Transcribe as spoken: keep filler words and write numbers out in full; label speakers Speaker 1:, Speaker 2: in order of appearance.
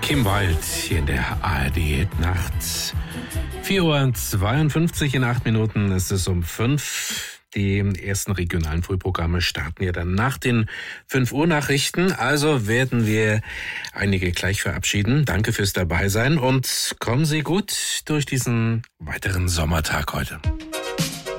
Speaker 1: Kim Wilde hier in der A R D Nacht. vier Uhr zweiundfünfzig, in acht Minuten ist es um fünf. Die ersten regionalen Frühprogramme starten ja dann nach den fünf Uhr Nachrichten. Also werden wir einige gleich verabschieden. Danke fürs Dabeisein und kommen Sie gut durch diesen weiteren Sommertag heute.